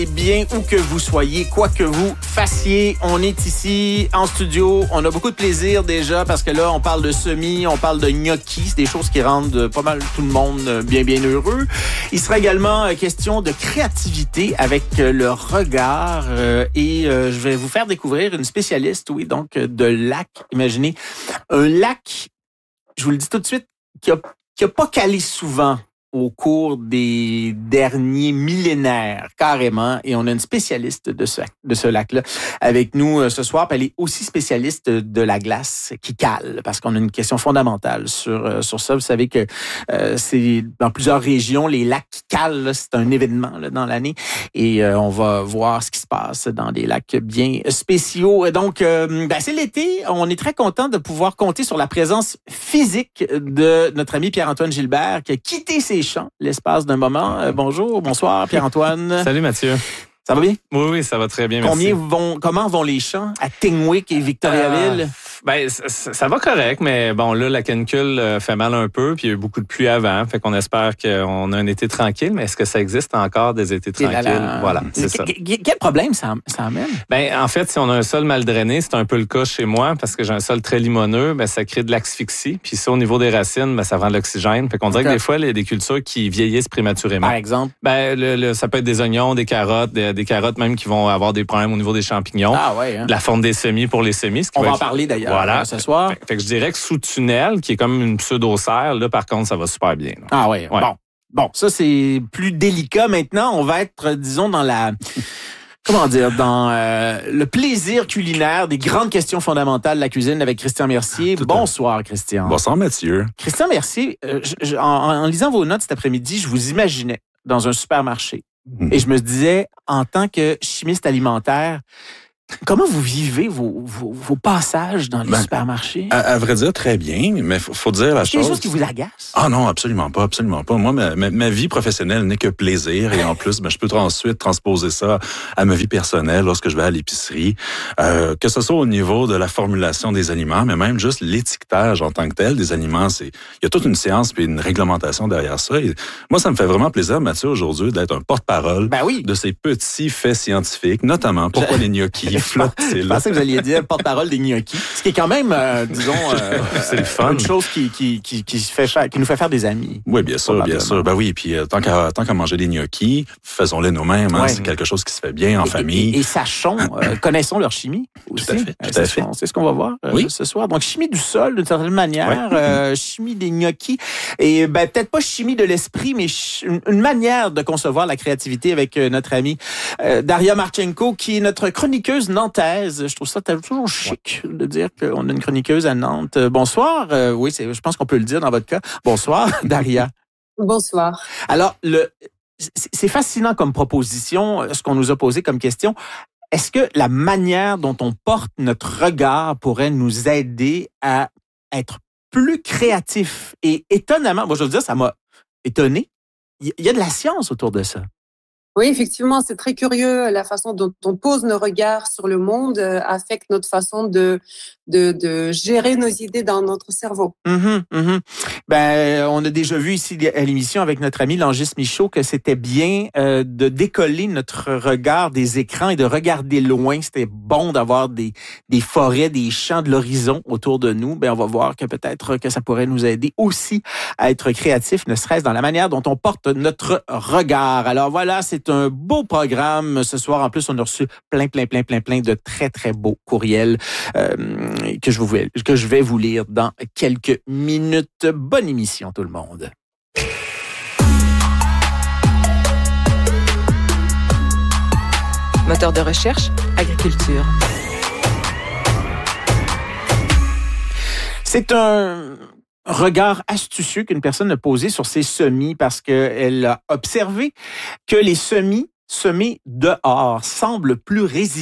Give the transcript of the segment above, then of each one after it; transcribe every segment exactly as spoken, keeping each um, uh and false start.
allez bien où que vous soyez, quoi que vous fassiez. On est ici en studio. On a beaucoup de plaisir déjà parce que là, on parle de semis, on parle de gnocchi. C'est des choses qui rendent pas mal tout le monde bien, bien heureux. Il sera également question de créativité avec le regard euh, et euh, je vais vous faire découvrir une spécialiste, oui, donc de lac. Imaginez un lac, je vous le dis tout de suite, qui a, qui a pas calé souvent au cours des derniers millénaires, carrément. Et on a une spécialiste de ce, de ce lac-là avec nous ce soir. Elle est aussi spécialiste de la glace qui cale, parce qu'on a une question fondamentale sur, sur ça. Vous savez que euh, c'est dans plusieurs régions, les lacs qui calent, là, c'est un événement là, dans l'année. Et euh, on va voir ce qui se passe dans des lacs bien spéciaux. Donc, euh, ben, c'est l'été. On est très content de pouvoir compter sur la présence physique de notre ami Pierre-Antoine Gilbert, qui a quitté ses champs l'espace d'un moment. Euh, bonjour, bonsoir Pierre-Antoine. Salut Mathieu. Ça va bien? Oui, oui, ça va très bien, Combien merci. vont, comment vont les champs à Tingwick et Victoriaville? Euh, ben, ça, ça va correct, mais bon, là, la canicule fait mal un peu, puis il y a eu beaucoup de pluie avant, fait qu'on espère qu'on a un été tranquille, mais est-ce que ça existe encore des étés tranquilles? Là, là. Voilà, c'est ça. Quel problème ça, ça amène? Ben, en fait, si on a un sol mal drainé, c'est un peu le cas chez moi, parce que j'ai un sol très limoneux, ben, ça crée de l'asphyxie, puis ça, au niveau des racines, ben, ça rend de l'oxygène. Fait qu'on dirait okay. que des fois, il y a des cultures qui vieillissent prématurément. Par exemple? Ben, le, le, ça peut être des oignons, des carottes, des, des carottes même qui vont avoir des problèmes au niveau des champignons. Ah ouais, hein? La forme des semis pour les semis. Ce qui on va, va en être... parler d'ailleurs voilà. ce soir. Fait, fait que je dirais que sous tunnel, qui est comme une pseudo-serre, là, par contre, ça va super bien. Là. Ah ouais, ouais. Bon. Bon, ça, c'est plus délicat. Maintenant, on va être, disons, dans la... Comment dire, dans euh, le plaisir culinaire des grandes questions fondamentales de la cuisine avec Christian Mercier. Tout Bonsoir, Christian. Bonsoir, Mathieu. Christian Mercier, euh, je, je, en, en lisant vos notes cet après-midi, je vous imaginais dans un supermarché. Mmh. Et je me disais, en tant que chimiste alimentaire, comment vous vivez vos, vos, vos passages dans les ben, supermarchés? À, à vrai dire, très bien, mais faut, faut dire la Est-ce chose. qu'il y a des choses qui vous agacent? Ah non, absolument pas, absolument pas. Moi, ma, ma, ma vie professionnelle n'est que plaisir et en plus, ben, je peux ensuite transposer ça à ma vie personnelle lorsque je vais à l'épicerie, euh, que ce soit au niveau de la formulation des aliments, mais même juste l'étiquetage en tant que tel des aliments. C'est, il y a toute une science puis une réglementation derrière ça. Et moi, ça me fait vraiment plaisir, Mathieu, aujourd'hui, d'être un porte-parole ben oui. de ces petits faits scientifiques, notamment pourquoi je... les gnocchis flottent. Je pensais que vous alliez dire porte-parole des gnocchis, ce qui est quand même, euh, disons, euh, c'est le fun. Une chose qui qui qui qui fait faire, qui nous fait faire des amis. Oui, bien sûr, bien sûr. Ben oui, puis euh, tant qu'à tant qu'à manger des gnocchis, faisons-les nous-mêmes. Hein, ouais. C'est quelque chose qui se fait bien en et, famille. Et, et sachons, euh, connaissons leur chimie aussi. Tout à fait. Tout c'est à ce fait. C'est ce qu'on va voir euh, oui. ce soir. Donc chimie du sol d'une certaine manière, ouais. euh, chimie des gnocchis et ben peut-être pas chimie de l'esprit, mais ch- une, une manière de concevoir la créativité avec euh, notre amie euh, Daria Marchenko, qui est notre chroniqueuse nantaise. Je trouve ça toujours chic de dire qu'on a une chroniqueuse à Nantes. Bonsoir. Euh, oui, c'est, je pense qu'on peut le dire dans votre cas. Bonsoir, Daria. Bonsoir. Alors, le, c'est fascinant comme proposition, ce qu'on nous a posé comme question. Est-ce que la manière dont on porte notre regard pourrait nous aider à être plus créatifs? Et étonnamment, moi je veux dire, ça m'a étonné. Il y a de la science autour de ça. Oui, effectivement, c'est très curieux. La façon dont on pose nos regards sur le monde euh, affecte notre façon de, de, de gérer nos idées dans notre cerveau. Mm-hmm, mm-hmm. Ben, on a déjà vu ici à l'émission avec notre ami Langis Michaud que c'était bien euh, de décoller notre regard des écrans et de regarder loin. C'était bon d'avoir des, des forêts, des champs de l'horizon autour de nous. Ben, on va voir que peut-être que ça pourrait nous aider aussi à être créatifs, ne serait-ce dans la manière dont on porte notre regard. Alors voilà, c'est C'est un beau programme ce soir. En plus, on a reçu plein, plein, plein, plein, plein de très, très beaux courriels euh, que je vous, que je vais vous lire dans quelques minutes. Bonne émission, tout le monde. Moteur de recherche, agriculture. C'est un regard astucieux qu'une personne a posé sur ses semis parce qu'elle a observé que les semis semés dehors semblent plus résistants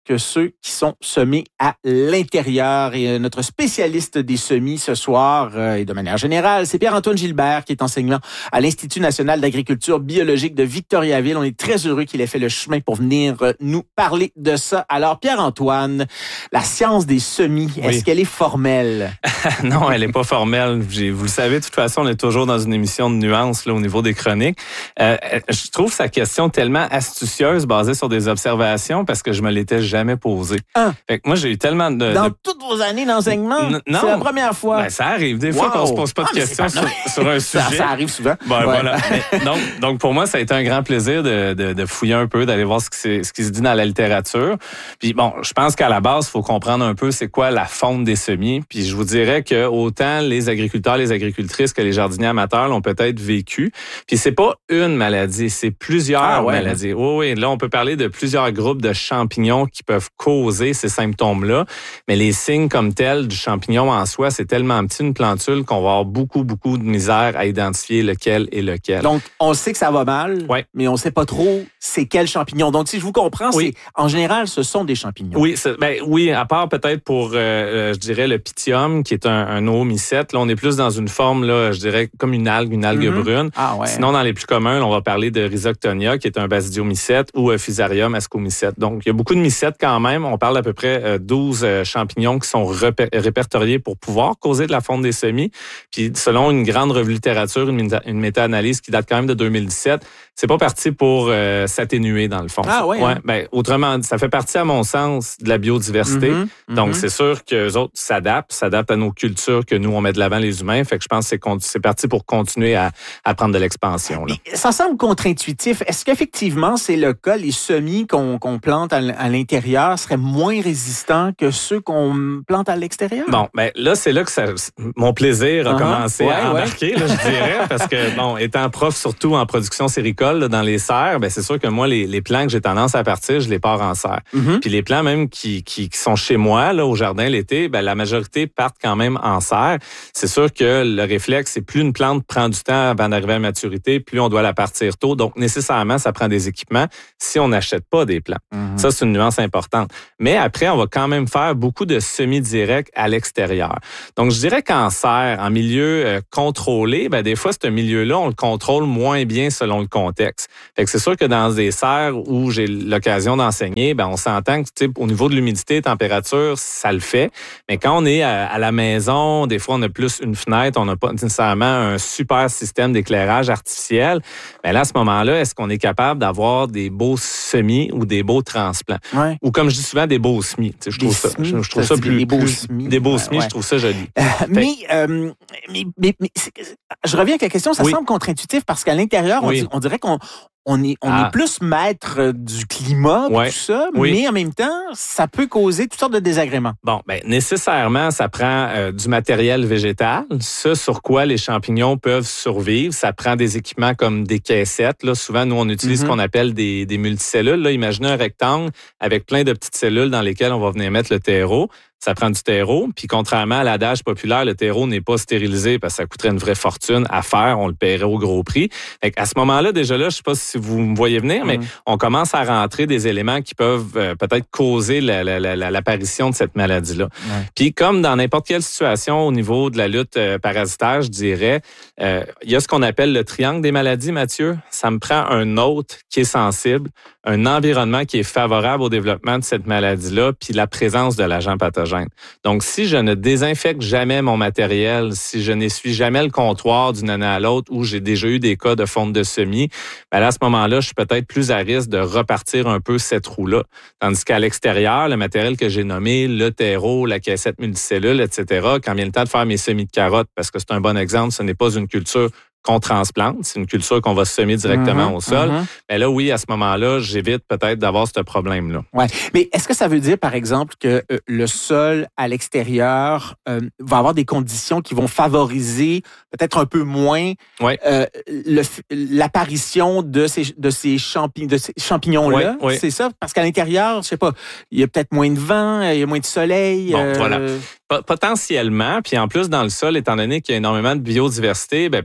que ceux qui sont semés à l'intérieur. Et euh, notre spécialiste des semis ce soir, euh, et de manière générale, c'est Pierre-Antoine Gilbert, qui est enseignant à l'Institut national d'agriculture biologique de Victoriaville. On est très heureux qu'il ait fait le chemin pour venir euh, nous parler de ça. Alors, Pierre-Antoine, la science des semis, oui. Est-ce qu'elle est formelle? Non, elle n'est pas formelle. Vous le savez, de toute façon, on est toujours dans une émission de nuances là, au niveau des chroniques. Euh, je trouve sa question tellement astucieuse, basée sur des observations, parce que je me l'étais jamais posée. Ah. Fait que moi, j'ai eu tellement de... Dans de... toutes vos années d'enseignement? N- non. C'est la première fois. Ben, ça arrive. Des fois wow. qu'on se pose pas de ah, questions sur, sur un sujet. Ça, ça arrive souvent. Ben, ouais. voilà. Mais, donc, donc, pour moi, ça a été un grand plaisir de, de, de fouiller un peu, d'aller voir ce qui, ce qui se dit dans la littérature. Puis bon, je pense qu'à la base, il faut comprendre un peu c'est quoi la faune des semis. Puis je vous dirais que autant les agriculteurs, les agricultrices que les jardiniers amateurs l'ont peut-être vécu. Puis c'est pas une maladie, c'est plusieurs ah, ouais, maladies. Ouais. Oui, oui. Là, on peut parler de plusieurs groupes de champignons qui peuvent causer ces symptômes-là. Mais les signes comme tels du champignon en soi, c'est tellement petit une plantule qu'on va avoir beaucoup, beaucoup de misère à identifier lequel est lequel. Donc, on sait que ça va mal, ouais. mais on sait pas trop c'est quel champignon. Donc, si je vous comprends, oui. c'est en général, ce sont des champignons. Oui, ben, oui, à part peut-être pour, euh, je dirais, le pythium, qui est un, un oomycète. Là, on est plus dans une forme, là, je dirais, comme une algue, une algue mm-hmm. brune. Ah, ouais. Sinon, dans les plus communs, là, on va parler de Rhizoctonia, qui est un basidiomycète, ou euh, Fusarium ascomycète. Donc, il y a beaucoup de mycètes quand même. On parle d'à peu près euh, douze euh, champignons qui sont repé- répertoriés pour pouvoir causer de la faune des semis. Puis, selon une grande revue de littérature, une, méta- une méta-analyse qui date quand même de deux mille dix-sept, c'est pas parti pour euh, s'atténuer, dans le fond. Ah oui? Ouais, hein? ben, autrement, ça fait partie, à mon sens, de la biodiversité. Mm-hmm. Donc, mm-hmm. c'est sûr qu'eux autres s'adaptent, s'adaptent à nos cultures que nous, on met de l'avant les humains. Fait que je pense que c'est, con- c'est parti pour continuer à, à prendre de l'expansion. Là. Ça semble contre-intuitif. Est-ce qu'effectivement, c'est le cas, les semis qu'on, qu'on plante à, à l'intérieur seraient moins résistants que ceux qu'on plante à l'extérieur? Bon, ben là, c'est là que ça, mon plaisir a uh-huh. commencé ouais, à embarquer, ouais. là, je dirais, parce que, bon, étant prof surtout en production séricole, là, dans les serres, ben c'est sûr que moi, les, les plants que j'ai tendance à partir, je les pars en serre. Mm-hmm. Puis les plants même qui, qui, qui sont chez moi, là, au jardin l'été, ben la majorité partent quand même en serre. C'est sûr que le réflexe, c'est plus une plante prend du temps avant d'arriver à maturité, plus on doit la partir tôt. Donc, nécessairement, ça prend des équipements si on n'achète pas des plants. Mm-hmm. Ça, c'est une nuance importante. Mais après, on va quand même faire beaucoup de semis-directs à l'extérieur. Donc, je dirais qu'en serre, en milieu euh, contrôlé, ben des fois, ce milieu-là, on le contrôle moins bien selon le contexte. Fait que c'est sûr que dans des serres où j'ai l'occasion d'enseigner, ben on s'entend que, tu sais, au niveau de l'humidité, température, ça le fait. Mais quand on est à, à la maison, des fois, on a plus une fenêtre, on n'a pas nécessairement un super système d'éclairage artificiel. Ben là, à ce moment-là, est-ce qu'on est capable d'avoir des beaux semis ou des beaux transplants? Ouais. Ou comme je dis souvent, des beaux semis. Tu sais, je trouve des ça, semis, je, je trouve ça, ça plus, des beaux plus, semis. Des beaux ouais, semis, ouais. je trouve ça joli. Euh, mais, euh, mais, mais, mais je reviens avec la question, ça oui. semble contre-intuitif parce qu'à l'intérieur, on, oui. dit, on dirait qu'on On est, on ah. est plus maître du climat, ouais. tout ça, oui. mais en même temps, ça peut causer toutes sortes de désagréments. Bon, ben nécessairement, ça prend euh, du matériel végétal, ce sur quoi les champignons peuvent survivre. Ça prend des équipements comme des caissettes. Là, souvent, nous, on utilise mm-hmm. ce qu'on appelle des, des multicellules. Là, imaginez un rectangle avec plein de petites cellules dans lesquelles on va venir mettre le terreau. Ça prend du terreau, puis contrairement à l'adage populaire, le terreau n'est pas stérilisé parce que ça coûterait une vraie fortune à faire, on le paierait au gros prix. Fait à ce moment-là, déjà là, je sais pas si vous me voyez venir, mais mmh. on commence à rentrer des éléments qui peuvent euh, peut-être causer la, la, la, l'apparition de cette maladie-là. Mmh. Puis comme dans n'importe quelle situation au niveau de la lutte euh, parasitaire, je dirais, euh, il y a ce qu'on appelle le triangle des maladies, Mathieu. Ça me prend un hôte qui est sensible, un environnement qui est favorable au développement de cette maladie-là, puis la présence de l'agent pathogène. Donc, si je ne désinfecte jamais mon matériel, si je n'essuie jamais le comptoir d'une année à l'autre où j'ai déjà eu des cas de fonte de semis, ben là, à ce moment-là, je suis peut-être plus à risque de repartir un peu cette roue-là. Tandis qu'à l'extérieur, le matériel que j'ai nommé, le terreau, la caissette multicellule, et cetera, quand vient le temps de faire mes semis de carottes, parce que c'est un bon exemple, ce n'est pas une culture qu'on transplante, c'est une culture qu'on va semer directement mmh, au sol. Mmh. Mais là, oui, à ce moment-là, j'évite peut-être d'avoir ce problème-là. Ouais. Mais est-ce que ça veut dire, par exemple, que euh, le sol à l'extérieur euh, va avoir des conditions qui vont favoriser peut-être un peu moins ouais. euh, le, l'apparition de ces, de ces, champi- de ces champignons-là? Ouais, ouais. C'est ça? Parce qu'à l'intérieur, je sais pas, il y a peut-être moins de vent, il y a moins de soleil. Bon, euh... voilà. Potentiellement, puis en plus, dans le sol, étant donné qu'il y a énormément de biodiversité, ben peut-être que ces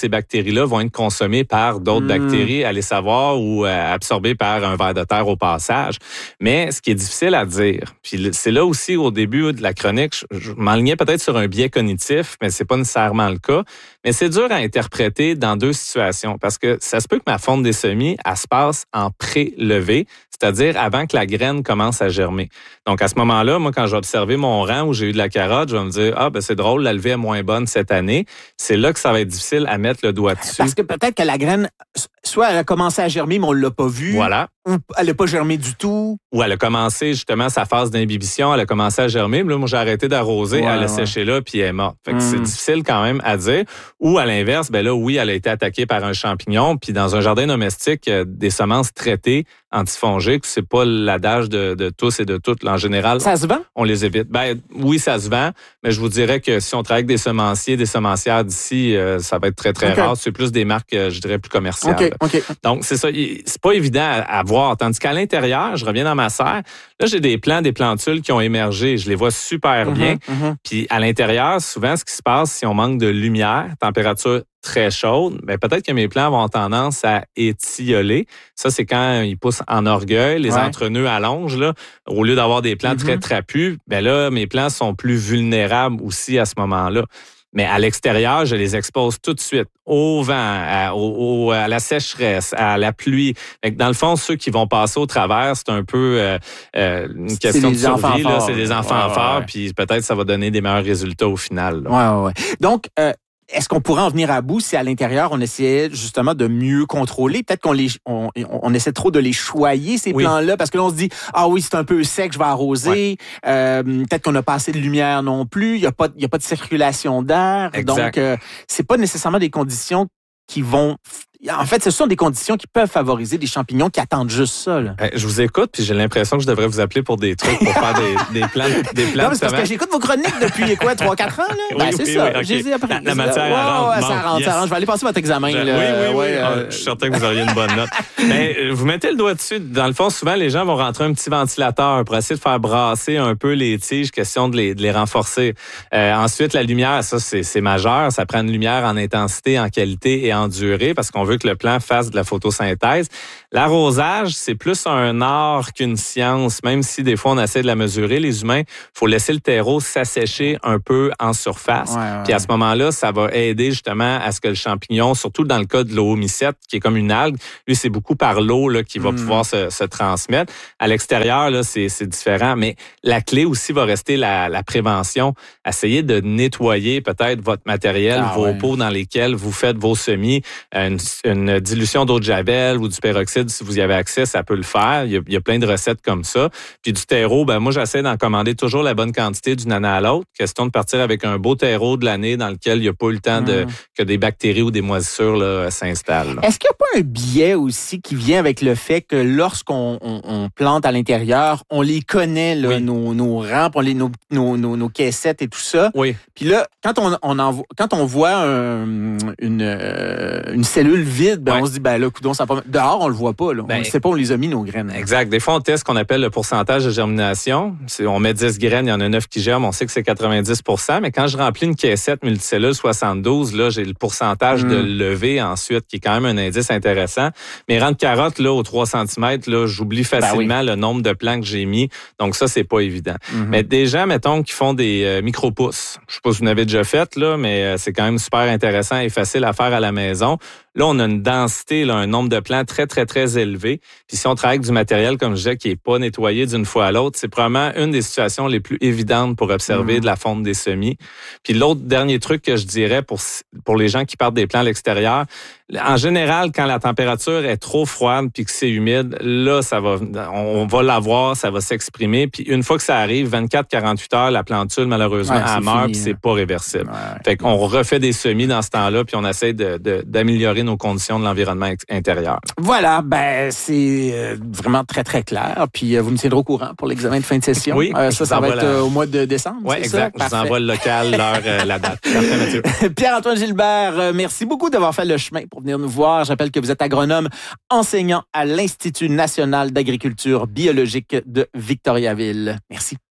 ces bactéries-là vont être consommées par d'autres mmh. bactéries, allez savoir, ou euh, absorbées par un ver de terre au passage. Mais ce qui est difficile à dire, puis c'est là aussi au début de la chronique, je, je m'enlignais peut-être sur un biais cognitif, mais c'est pas nécessairement le cas. Mais c'est dur à interpréter dans deux situations parce que ça se peut que ma fonte des semis, elle se passe en pré-levée, c'est-à-dire avant que la graine commence à germer. Donc, à ce moment-là, moi, quand j'ai observé mon rang où j'ai eu de la carotte, je vais me dire, ah, ben c'est drôle, la levée est moins bonne cette année. C'est là que ça va être difficile à mettre le doigt dessus. Parce que peut-être que la graine, soit elle a commencé à germer, mais on l'a pas vu. Voilà. Ou elle n'a pas germé du tout. Ou elle a commencé justement sa phase d'imbibition, elle a commencé à germer. Mais là, moi, j'ai arrêté d'arroser, ouais, elle a ouais. séché là, puis elle est morte. Fait que mmh. c'est difficile quand même à dire. Ou à l'inverse, ben là, oui, elle a été attaquée par un champignon. Puis dans un jardin domestique, des semences traitées antifongiques, c'est pas l'adage de, de tous et de toutes. Là, en général, ça se vend? On les évite. Ben oui, ça se vend, mais je vous dirais que si on travaille avec des semenciers, des semencières d'ici, euh, ça va être très, très okay. rare. C'est plus des marques, je dirais, plus commerciales. Okay. Okay. Donc, c'est ça. C'est pas évident à, à voir. Tandis qu'à l'intérieur, je reviens dans ma serre, là, j'ai des plants, des plantules qui ont émergé. Je les vois super mm-hmm, bien. Mm-hmm. Puis à l'intérieur, souvent, ce qui se passe, si on manque de lumière, température très chaude, ben peut-être que mes plants vont avoir tendance à étioler. Ça, c'est quand ils poussent en orgueil, les ouais. entre-nœuds allongent. Là, au lieu d'avoir des plants mm-hmm. très trapus, ben là, mes plants sont plus vulnérables aussi à ce moment-là. Mais à l'extérieur, je les expose tout de suite au vent, à, au, à la sécheresse, à la pluie. Fait que dans le fond, ceux qui vont passer au travers, c'est un peu euh, euh, une question de survie. Là, c'est des enfants ouais, forts, ouais. puis peut-être ça va donner des meilleurs résultats au final. Là. Ouais, ouais, ouais. Donc, euh, est-ce qu'on pourrait en venir à bout si à l'intérieur, on essayait justement de mieux contrôler? Peut-être qu'on les, on, on essaie trop de les choyer, ces oui. plants-là, parce que là, on se dit, ah oui, c'est un peu sec, je vais arroser. Ouais. Euh, peut-être qu'on n'a pas assez de lumière non plus. Il n'y a pas, il y a pas de circulation d'air. Exact. Donc, euh, c'est pas nécessairement des conditions qui vont... En fait, ce sont des conditions qui peuvent favoriser des champignons qui attendent juste ça. Là. Je vous écoute, puis j'ai l'impression que je devrais vous appeler pour des trucs, pour faire des, des plans, des plans. Non, mais c'est parce que j'écoute vos chroniques depuis quoi, trois quatre ans là. Oui, ben, c'est oui, ça. Oui, okay. J'ai dit après. La, la matière ouais, rentre. Ouais, bon, ça rentre, yes. ça rentre. Je vais aller passer votre examen. Je, là. Oui, oui, oui. Ouais, ah, euh... je suis certain que vous auriez une bonne note. Mais vous mettez le doigt dessus. Dans le fond, souvent, les gens vont rentrer un petit ventilateur pour essayer de faire brasser un peu les tiges, question de les, de les renforcer. Euh, ensuite, la lumière, ça, c'est, c'est majeur. Ça prend une lumière en intensité, en qualité et en durée parce qu'on veut que le plant fasse de la photosynthèse. L'arrosage, c'est plus un art qu'une science, même si des fois on essaie de la mesurer. Les humains, il faut laisser le terreau s'assécher un peu en surface. Ouais, ouais. Puis à ce moment-là, ça va aider justement à ce que le champignon, surtout dans le cas de l'oomycète, qui est comme une algue, lui, c'est beaucoup par l'eau là, qui va mmh. pouvoir se, se transmettre. À l'extérieur, là, c'est, c'est différent. Mais la clé aussi va rester la, la prévention. Essayez de nettoyer peut-être votre matériel, ah, vos ouais. pots dans lesquels vous faites vos semis, une, une dilution d'eau de javel ou du peroxyde, si vous y avez accès, ça peut le faire. Il y a, il y a plein de recettes comme ça. Puis du terreau, ben moi, j'essaie d'en commander toujours la bonne quantité d'une année à l'autre. Question de partir avec un beau terreau de l'année dans lequel il n'y a pas eu le temps mmh. de, que des bactéries ou des moisissures là, s'installent. Là. Est-ce qu'il n'y a pas un biais aussi qui vient avec le fait que lorsqu'on on, on plante à l'intérieur, on les connaît, là, oui. nos, nos rampes, on les, nos, nos, nos, nos caissettes et tout ça? Oui. Puis là, quand on, on, envoie, quand on voit un, une, euh, une cellule vide, ben ouais. on se dit, ben là, coudonc, ça pas... Dehors, on le voit pas. Là. On ne ben, sait pas où on les a mis, nos graines. Exact. Des fois, on teste ce qu'on appelle le pourcentage de germination. C'est, on met dix graines, il y en a neuf qui germent. On sait que c'est quatre-vingt-dix pour cent. Mais quand je remplis une caissette multicellule soixante-douze, là, j'ai le pourcentage mmh. de levée ensuite, qui est quand même un indice intéressant. Mes rangs de carottes, là, aux trois centimètres, là, j'oublie facilement ben oui. le nombre de plants que j'ai mis. Donc ça, c'est pas évident. Mmh. Mais des gens, mettons, qui font des euh, micro-pousses. Je sais pas si vous en avez déjà fait, là, mais euh, c'est quand même super intéressant et facile à faire à la maison. Là, on a une densité, là, un nombre de plants très, très, très élevé. Puis si on travaille avec du matériel, comme je disais, qui est pas nettoyé d'une fois à l'autre, c'est probablement une des situations les plus évidentes pour observer mmh. de la fonte des semis. Puis l'autre dernier truc que je dirais pour, pour les gens qui partent des plants à l'extérieur, en général, quand la température est trop froide puis que c'est humide, là, ça va, on va l'avoir, ça va s'exprimer. Puis une fois que ça arrive, vingt-quatre à quarante-huit heures, la plantule, malheureusement, ouais, elle meurt puis c'est pas réversible. Ouais. Fait qu'on refait des semis dans ce temps-là puis on essaie de, de, d'améliorer nos conditions de l'environnement intérieur. Voilà, ben c'est vraiment très, très clair. Puis vous me tiendrez au courant pour l'examen de fin de session. Oui, euh, ça, ça va être la... au mois de décembre, Oui, exact. Ça? Je vous envoie le local, l'heure, euh, la date. Parfait, Mathieu. Pierre-Antoine Gilbert, merci beaucoup d'avoir fait le chemin pour venir nous voir. J'appelle que vous êtes agronome, enseignant à l'Institut national d'agriculture biologique de Victoriaville. Merci.